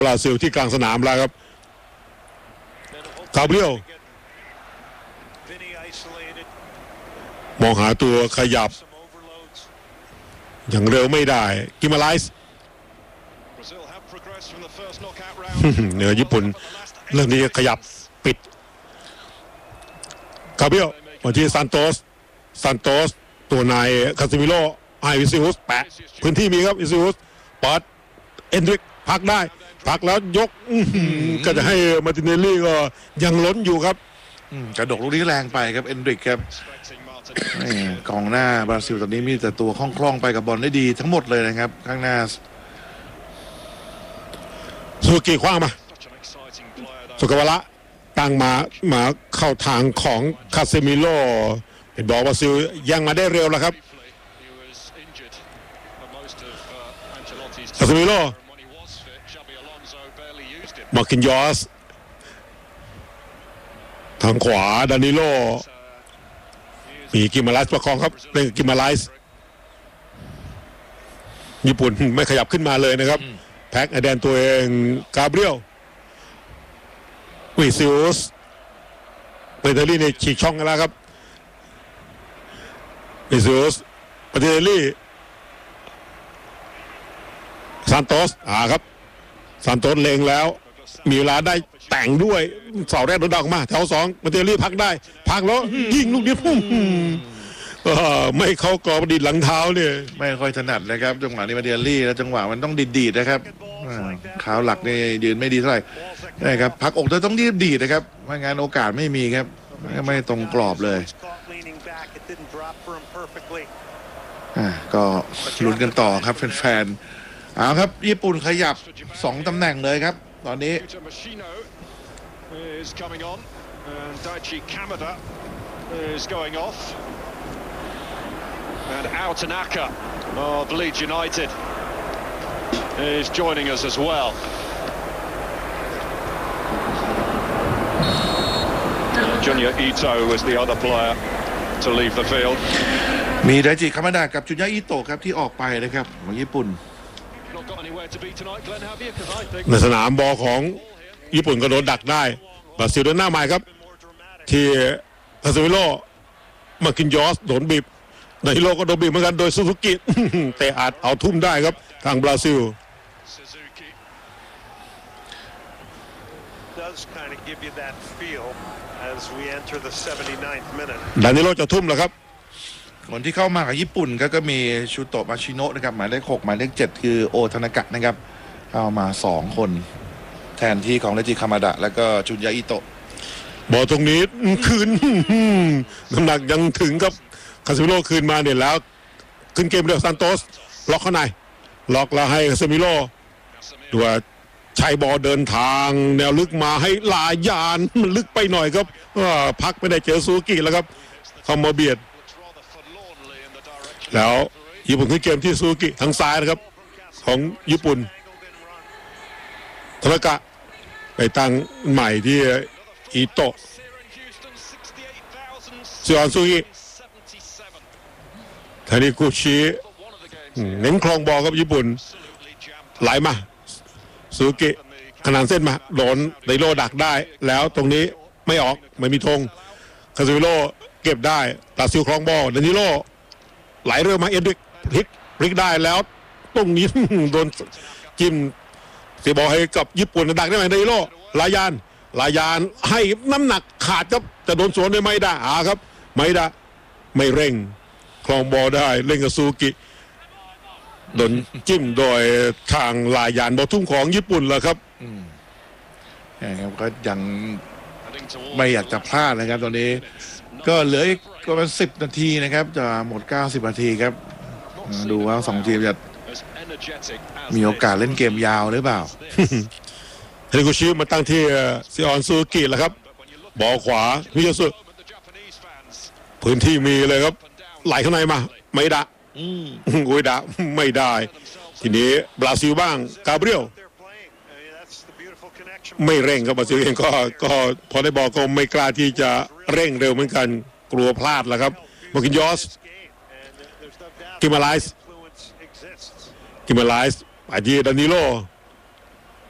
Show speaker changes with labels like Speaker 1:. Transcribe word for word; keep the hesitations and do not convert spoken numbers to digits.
Speaker 1: บราซิลที่กลางสนามแล้วครับคาเบรียลมองหาตัวขยับอย่างเร็วไม่ได้กิมาไลส์เหนือญี่ปุ่นเรื่องนี้ขยับปิดคาเบรียลมาที่ซานโตสซานโตสตัวนายคาซิมิโลไอวิซิอุสแปะพื้นที่มีครับวิซิอุสเปิดเอนดริกพักได้พักแล้วยกก็จะให้มาร์ติเนลลี่ก็ยังล้นอยู่ครับ
Speaker 2: กระดกลูกนี้แรงไปครับเอนดริกครับกองหน้าบราซิลตอนนี้มีแต่ตัวคล่องๆไปกับบอลได้ดีทั้งหมดเลยนะครับข้างหน้า
Speaker 1: สุกิคว้างมาสุกวาระตั้งมามาเข้าทางของคาเซมิโลเป็นบอลบราซิลยังมาได้เร็วแล้วครับคาเซมิโลมาร์คินยอสทางขวาดานิโลมีกิมาไลส์ประคองครับเป็นกิมาไลส์ญี่ปุ่นไม่ขยับขึ้นมาเลยนะครับแพ็กไอแดนตัวเองกาเบรียลวิซิอุสเปเตอรี่ในฉีกช่องกันแล้วครับวิซิอุสเปเตอรี่ซานโตสอ่าครับซานโตสเล็งแล้วมีเวลาได้แต่งด้วยเสาแรกโดนดักมาแถวสองเปเตอรี่พักได้พักแล้วยิงลูกนี้พุ่งไม่เข้ากรอบดิดหลังเท้าเนี่ย
Speaker 2: ไม่ค่อยถนัดนะครับจังหวะนี้มาเดียรี่แล้วจังหวะมันต้องดีดๆนะครับขาหลักนี่ยืนไม่ดีเท่าไหร่นะครับพักอกต้องรีบดีดนะครับไม่งั้นโอกาสไม่มีครับไม่ตรงกรอบเลยอ่าก็ลุ้นกันต่อครับแฟนๆเอาครับญี่ปุ่นขยับสองตำแหน่งเลยครับตอนนี้
Speaker 3: And Altanaka of Leeds United is joining us as well. Junya Ito was the other player to leave the field.
Speaker 2: มีไดจิคามาดะกับจุนยะอิโตะครับที่ออกไปนะครับของญี่ปุ่น
Speaker 1: ในสนามบอลของญี่ปุ่นก็โดนดักได้บราซิลเดินหน้าใหม่ครับที่คาซิมิโลมากินยอสโดนบีบในโลกก็โดนบีบเหมือนกันโดยซูซูกิแต่อาจเอาทุ่มได้ครับทางบราซิลดานิโลจะทุ่มแล้วครับ
Speaker 2: คนที่เข้ามากับญี่ปุ่นก็ก็มีชูโตะมาชิโนะนะครับหมายเลขหกหมายเลขเจ็ดคือโอทานากะนะครับเข้ามาสองคนแทนที่ของเรจิคามาดะแล้วก็จุนยะอิโตะ
Speaker 1: บอลตรงนี้คืนน้ำหนักยังถึงครับคาซิมิโลคืนมาเนี่ยแล้วขึ้นเกมเดียวซานโตสล็อกข้างในล็อกแล้วให้คาซิมิโลดูว่าชัยบอลเดินทางแนวลึกมาให้ลายานมันลึกไปหน่อยครับพักไม่ได้เจอซูกิแล้วครับเข้ามาเบียดแล้วญี่ปุ่นขึ้นเกมที่ซูกิทางซ้ายนะครับของญี่ปุ่นธนากะไปตั้งใหม่ที่อิโตะซิออนซูกิทานิกุชิเน้นคลองบอลครับญี่ปุ่นไหลมาซูกิขนานเส้นมาโดนไดโรดักได้แล้วตรงนี้ไม่ออกไม่มีธงคาซิมิโลเก็บได้บราซิลคลองบอลดานิโลไหลเรือมาเอ็นดิกพลิกพลิกได้แล้วตรงนี้โดนจิ้มเสียบอลให้กับญี่ปุ่นดักได้ไหมดานิโลลายานลายานให้น้ำหนักขาดครับแต่โดนสวนได้ไม่ได้อ่าครับไม่ได้ไม่เร่งคลองบอลได้เล่นกับซูกิโดนจิ้มโดยทางลายานบอลทุ่มของญี่ปุ่นแล้วครับ
Speaker 2: อืมนะครับก็ยังไม่อยากจะพลาดนะครับตอนนี้ก็เหลืออีกประมาณสิบนาทีนะครับจะหมดเก้าสิบนาทีครับดูว่าสองทีมจะมีโอกาสเล่นเกมยาวหรือเปล่า
Speaker 1: เฮริกุชิมาตั้งที่ซิออนซูกิแล้วครับบอลขวามิโยสุพื้นที่มีเลยครับไหลข้างในมาไม่ได้อุ้ยดะไม่ได้ทีนี้บราซิลบ้างกาเบรียลไม่เร่งครับบราซิลเองก็ก็พอได้บอลก็ไม่กล้าที่จะเร่งเร็วเหมือนกันกลัวพลาดแล้วครับมากินยอสกิมาไลส์กิมาไลส์อาจีดานิโล